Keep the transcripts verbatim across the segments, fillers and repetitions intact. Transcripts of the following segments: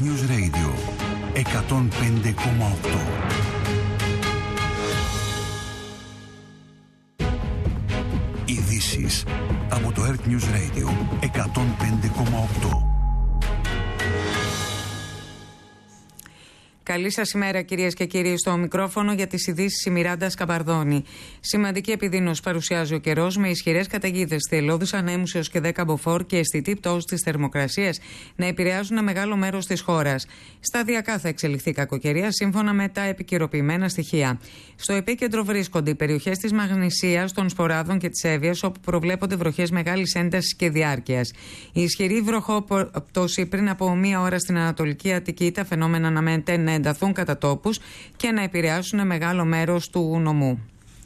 News Radio εκατόν πέντε κόμμα οκτώ. Ειδήσεις από το Earth News Radio εκατόν πέντε κόμμα οκτώ. Καλή σας ημέρα, κυρίες και κύριοι. Στο μικρόφωνο για τις ειδήσεις η Μιράντα Σκαμπαρδόνη. Σημαντική επιδείνωση παρουσιάζει ο καιρός, με ισχυρές καταιγίδες θελώδους ανέμους έως και δέκα μποφόρ και αισθητή πτώση της θερμοκρασίας να επηρεάζουν ένα μεγάλο μέρος της χώρας. Σταδιακά θα εξελιχθεί η κακοκαιρία σύμφωνα με τα επικαιροποιημένα στοιχεία. Στο επίκεντρο βρίσκονται οι περιοχές της Μαγνησίας, των Σποράδων και της Εύβοιας, όπου προβλέπονται βροχές μεγάλης έντασης και διάρκειας. Η ισχυρή βροχόπτωση πριν από μία ώρα στην Ανατολική Αττική, τα φαινόμενα αναμένεται να ενταθούν κατά τόπους και να επηρεάσουν μεγάλο μέρος του νομού.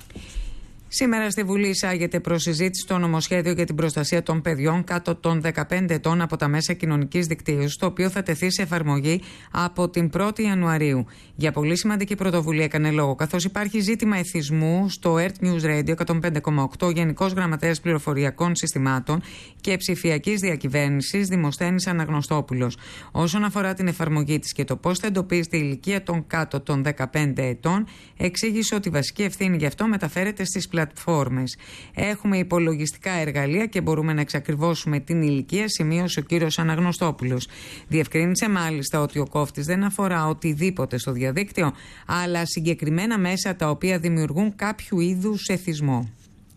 Σήμερα στη Βουλή εισάγεται προς συζήτηση το νομοσχέδιο για την προστασία των παιδιών κάτω των δεκαπέντε ετών από τα μέσα κοινωνικής δικτύωσης, το οποίο θα τεθεί σε εφαρμογή από την πρώτη Ιανουαρίου. Για πολύ σημαντική πρωτοβουλία έκανε λόγο, καθώς υπάρχει ζήτημα εθισμού στο Earth News Radio εκατόν πέντε κόμμα οκτώ, Γενικός Γραμματέας Πληροφοριακών Συστημάτων και Ψηφιακής Διακυβέρνησης, Δημοσθένης Αναγνωστόπουλος. Όσον αφορά την εφαρμογή της και το πώς θα εντοπίζεται η ηλικία των κάτω των δεκαπέντε ετών, εξήγησε ότι η βασική ευθύνη γι' αυτό μεταφέρεται στις πλατφόρμες. Έχουμε υπολογιστικά εργαλεία και μπορούμε να εξακριβώσουμε την ηλικία, σημείωσε ο κύριος Αναγνωστόπουλος. Διευκρίνησε μάλιστα ότι ο κόφτης δεν αφορά οτιδήποτε στο διαδίκτυο, αλλά συγκεκριμένα μέσα τα οποία δημιουργούν κάποιου είδους εθισμό.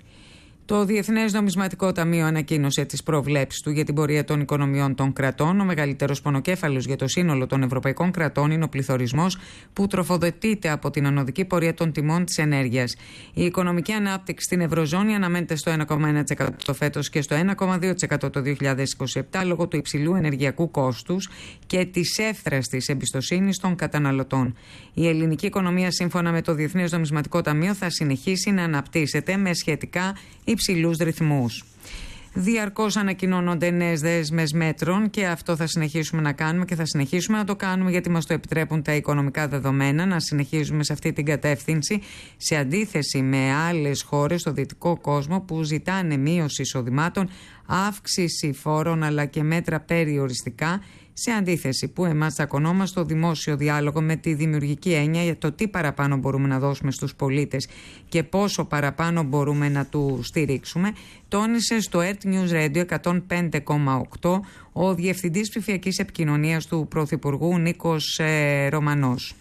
Το Διεθνές Νομισματικό Ταμείο ανακοίνωσε τις προβλέψεις του για την πορεία των οικονομιών των κρατών. Ο μεγαλύτερος πονοκέφαλος για το σύνολο των ευρωπαϊκών κρατών είναι ο πληθωρισμός, που τροφοδοτείται από την ανωδική πορεία των τιμών της ενέργειας. Η οικονομική ανάπτυξη στην Ευρωζώνη αναμένεται στο ένα κόμμα ένα τοις εκατό φέτος και στο ένα κόμμα δύο τοις εκατό το δύο χιλιάδες είκοσι επτά, λόγω του υψηλού ενεργειακού κόστους και της εύθραστης εμπιστοσύνης των καταναλωτών. Η ελληνική οικονομία, σύμφωνα με το Διεθνές Νομισματικό Ταμείο, θα συνεχίσει να αναπτύσσεται με σχετικά υψηλούς ρυθμούς. Διαρκώς ανακοινώνονται νέες δέσμες μέτρων και αυτό θα συνεχίσουμε να κάνουμε και θα συνεχίσουμε να το κάνουμε, γιατί μας το επιτρέπουν τα οικονομικά δεδομένα, να συνεχίζουμε σε αυτή την κατεύθυνση, σε αντίθεση με άλλες χώρες στο δυτικό κόσμο που ζητάνε μείωση εισοδημάτων, αύξηση φόρων αλλά και μέτρα περιοριστικά, σε αντίθεση που εμάς τσακωνόμαστε στο δημόσιο διάλογο με τη δημιουργική έννοια για το τι παραπάνω μπορούμε να δώσουμε στους πολίτες και πόσο παραπάνω μπορούμε να του στηρίξουμε, τόνισε στο Earth News Radio εκατόν πέντε κόμμα οκτώ ο Διευθυντής Ψηφιακής Επικοινωνίας του Πρωθυπουργού Νίκος ε, Ρωμανός.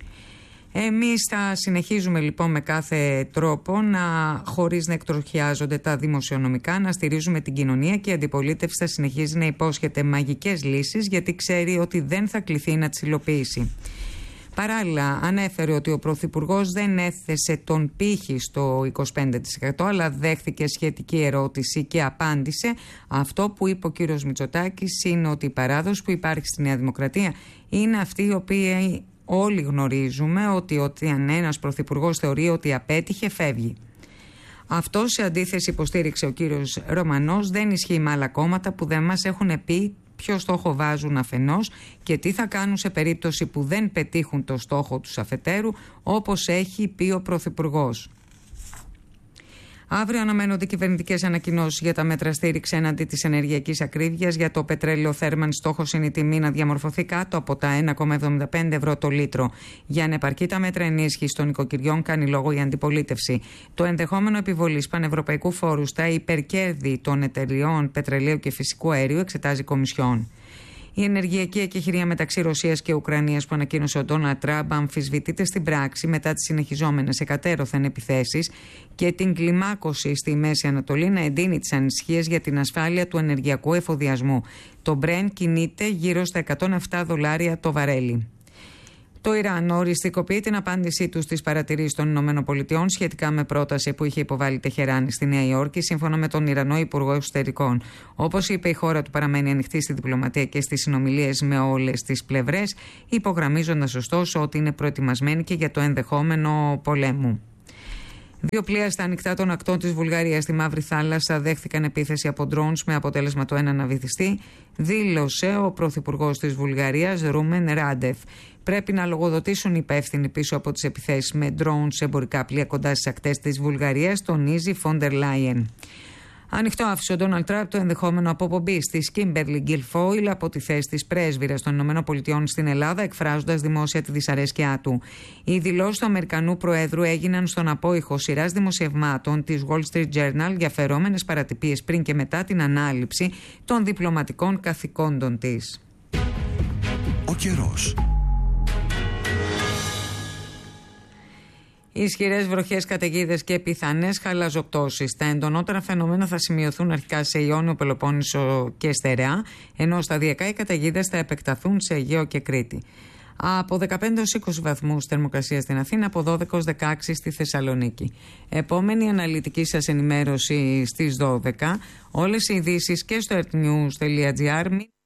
Εμείς θα συνεχίζουμε λοιπόν με κάθε τρόπο, να, χωρίς να εκτροχιάζονται τα δημοσιονομικά, να στηρίζουμε την κοινωνία, και η αντιπολίτευση θα συνεχίζει να υπόσχεται μαγικές λύσεις, γιατί ξέρει ότι δεν θα κληθεί να τις υλοποιήσει. Παράλληλα, ανέφερε ότι ο Πρωθυπουργός δεν έθεσε τον πύχη στο είκοσι πέντε τοις εκατό, αλλά δέχθηκε σχετική ερώτηση και απάντησε. Αυτό που είπε ο κύριος Μητσοτάκης είναι ότι η παράδοση που υπάρχει στη Νέα Δημοκρατία είναι αυτή η οποία όλοι γνωρίζουμε, ότι όταν ένας πρωθυπουργός θεωρεί ότι απέτυχε, φεύγει. Αυτό, σε αντίθεση, υποστήριξε ο κύριος Ρωμανός, δεν ισχύει με άλλα κόμματα που δεν μας έχουν πει ποιο στόχο βάζουν αφενός και τι θα κάνουν σε περίπτωση που δεν πετύχουν το στόχο τους αφετέρου, όπως έχει πει ο πρωθυπουργός. Αύριο αναμένονται κυβερνητικές ανακοινώσεις για τα μέτρα στήριξη έναντι της ενεργειακής ακρίβειας. Για το πετρέλαιο θέρμανση, στόχος είναι η τιμή να διαμορφωθεί κάτω από τα ένα κόμμα εβδομήντα πέντε ευρώ το λίτρο. Για ανεπαρκή τα μέτρα ενίσχυσης των οικοκυριών κάνει λόγο η αντιπολίτευση. Το ενδεχόμενο επιβολής πανευρωπαϊκού φόρου στα υπερκέρδη των εταιριών πετρελαίου και φυσικού αερίου εξετάζει η Κομισιόν. Η ενεργειακή εκεχηρία μεταξύ Ρωσίας και Ουκρανίας που ανακοίνωσε ο Ντόναλντ Τραμπ αμφισβητείται στην πράξη μετά τις συνεχιζόμενες εκατέρωθεν επιθέσεις και την κλιμάκωση στη Μέση Ανατολή να εντείνει τις ανησυχίες για την ασφάλεια του ενεργειακού εφοδιασμού. Το Brent κινείται γύρω στα εκατόν επτά δολάρια το βαρέλι. Το Ιράν οριστικοποιεί την απάντησή του στις παρατηρήσεις των ΗΠΑ σχετικά με πρόταση που είχε υποβάλει η Τεχεράνη στη Νέα Υόρκη, σύμφωνα με τον Ιρανό Υπουργό Εξωτερικών. Όπως είπε, η χώρα του παραμένει ανοιχτή στη διπλωματία και στις συνομιλίες με όλες τις πλευρές, υπογραμμίζοντας ωστόσο ότι είναι προετοιμασμένη και για το ενδεχόμενο πολέμου. Δύο πλοία στα ανοιχτά των ακτών της Βουλγαρίας στη Μαύρη Θάλασσα δέχθηκαν επίθεση από ντρόουνς με αποτέλεσμα το ένα να βυθιστεί, δήλωσε ο Πρωθυπουργός της Βουλγαρίας Ρούμεν Ράντεφ. Πρέπει να λογοδοτήσουν οι υπεύθυνοι πίσω από τις επιθέσεις με ντρόουνς σε εμπορικά πλοία κοντά στις ακτές της Βουλγαρίας, τονίζει Φόντερ Λάιεν. Ανοιχτό άφησε ο Ντόναλντ Τραμπ το ενδεχόμενο αποπομπής της Κίμπερλι Γκιλφόιλ από τη θέση της πρέσβυρας των ΗΠΑ στην Ελλάδα, εκφράζοντας δημόσια τη δυσαρέσκειά του. Οι δηλώσεις του Αμερικανού Προέδρου έγιναν στον απόϊχο σειράς δημοσιευμάτων της Wall Street Journal για φερόμενες παρατυπίες πριν και μετά την ανάληψη των διπλωματικών καθηκόντων της. Ο καιρός. Ισχυρές βροχές, καταιγίδες και πιθανές χαλαζοπτώσεις. Τα εντονότερα φαινόμενα θα σημειωθούν αρχικά σε Ιόνιο, Πελοπόννησο και Στερεά, ενώ σταδιακά οι καταιγίδες θα επεκταθούν σε Αιγαίο και Κρήτη. Από δεκαπέντε έως είκοσι βαθμούς θερμοκρασία στην Αθήνα, από δώδεκα έως δεκαέξι στη Θεσσαλονίκη. Επόμενη αναλυτική σας ενημέρωση στις δώδεκα. Όλες οι ειδήσεις και στο earthnews τελεία gr.